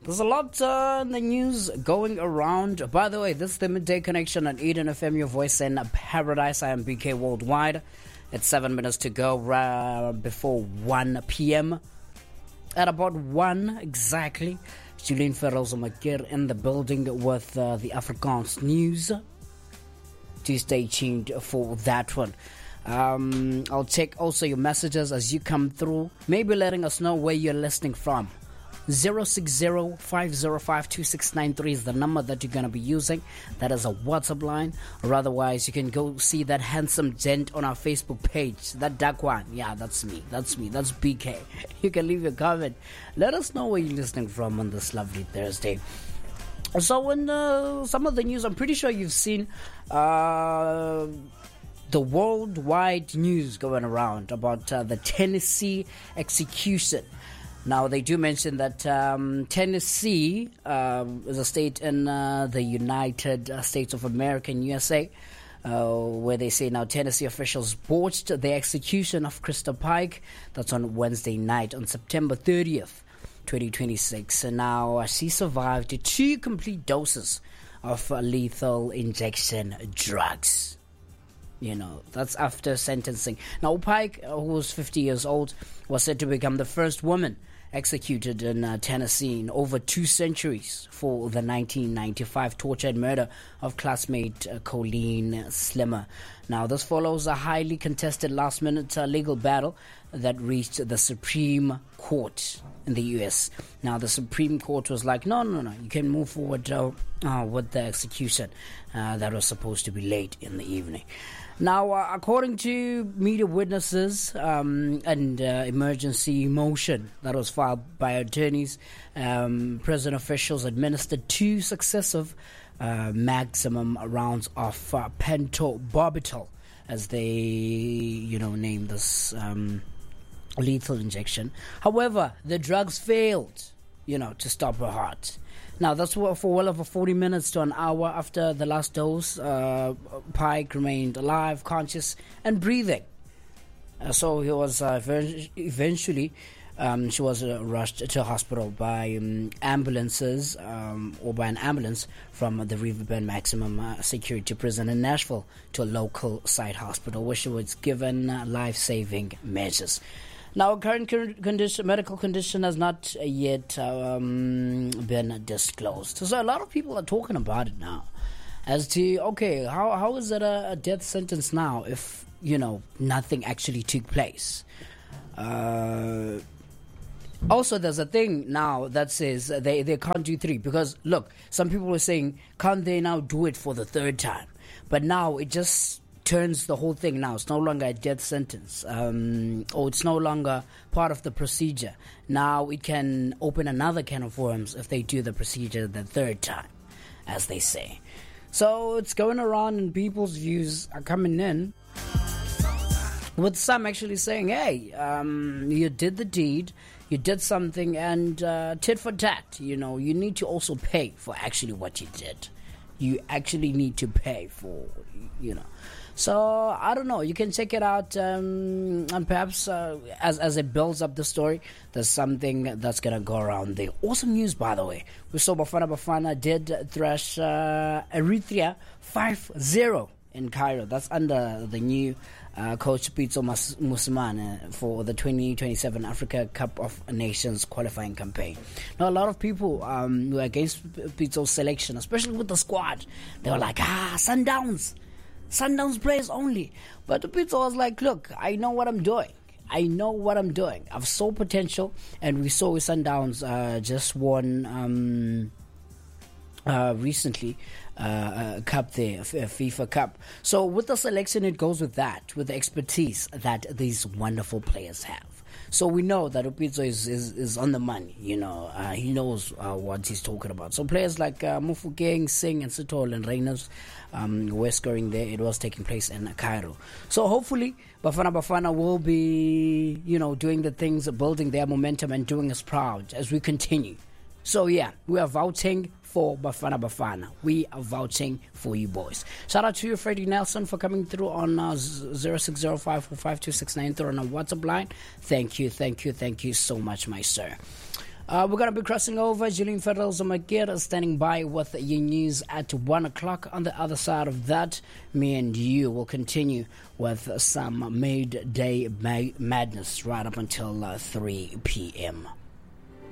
There's a lot in the news going around. By the way, this is the Midday Connection on Eden FM, your voice in paradise. I am BK Worldwide. It's 7 minutes to go before 1 p.m. At about 1 exactly, Julian Ferrozo-Makir in the building with the Afrikaans news. Do stay tuned for that one. I'll check also your messages as you come through. Maybe letting us know where you're listening from. 060-505-2693 is the number that you're going to be using. That is a WhatsApp line. Or otherwise, you can go see that handsome gent on our Facebook page. That dark one. Yeah, that's me. That's BK. You can leave your comment. Let us know where you're listening from on this lovely Thursday. So in some of the news, I'm pretty sure you've seen the worldwide news going around about the Tennessee execution. Now, they do mention that Tennessee is a state in the United States of America, in USA, where they say now Tennessee officials botched the execution of Krista Pike. That's on Wednesday night, on September 30th, 2026. And now she survived 2 complete doses of lethal injection drugs. You know, that's after sentencing. Now, Pike, who was 50 years old, was said to become the first woman executed in Tennessee in over 2 centuries for the 1995 torture and murder of classmate Colleen Slimmer. Now, this follows a highly contested last-minute legal battle that reached the Supreme Court in the U.S. Now, the Supreme Court was like, no, you can move forward with the execution that was supposed to be late in the evening. Now, according to media witnesses and emergency motion that was filed by attorneys, prison officials administered 2 successive maximum rounds of pentobarbital, as they, named this lethal injection. However, the drugs failed, to stop her heart. Now, that's for well over 40 minutes to an hour after the last dose. Pike remained alive, conscious, and breathing. So he was eventually, she was rushed to hospital by ambulances, or by an ambulance from the Riverbend Maximum Security Prison in Nashville to a local site hospital, where she was given life-saving measures. Now, current medical condition has not yet been disclosed. So a lot of people are talking about it now as to, okay, how is it a death sentence now if, nothing actually took place? Also, there's a thing now that says they can't do 3. Because, look, some people were saying, can't they now do it for the 3rd time? But now it just turns the whole thing now. It's no longer a death sentence, or it's no longer part of the procedure. Now it can open another can of worms if they do the procedure the 3rd time, as they say. So it's going around and people's views are coming in, with some actually saying, hey, you did the deed, you did something, and tit for tat, you need to also pay for actually what you did. You actually need to pay for, So, I don't know. You can check it out, and perhaps as it builds up the story, there's something that's going to go around there. Awesome news, by the way. We saw Bafana did thrash Eritrea 5-0 in Cairo. That's under the new coach Pitso Mosimane for the 2027 Africa Cup of Nations qualifying campaign. Now, a lot of people were against Pitso's selection, especially with the squad. They were like, Sundowns players only. But Pitso was like, look, I know what I'm doing. I've saw potential, and we saw Sundowns just won recently a cup there, a FIFA Cup. So with the selection, it goes with that, with the expertise that these wonderful players have. So we know that Upitso is on the money, he knows what he's talking about. So players like Mufokeng, Singh, and Sitol and Reynolds were scoring there. It was taking place in Cairo. So hopefully Bafana will be, doing the things, building their momentum and doing us proud as we continue. So yeah, we are vouching for Bafana. We are vouching for you boys. Shout out to you, Freddie Nelson, for coming through on 0605452693 on our WhatsApp line. Thank you so much, my sir. We're going to be crossing over. Julian Federal Zomakir standing by with your news at 1 o'clock. On the other side of that, me and you will continue with some midday madness right up until 3 p.m.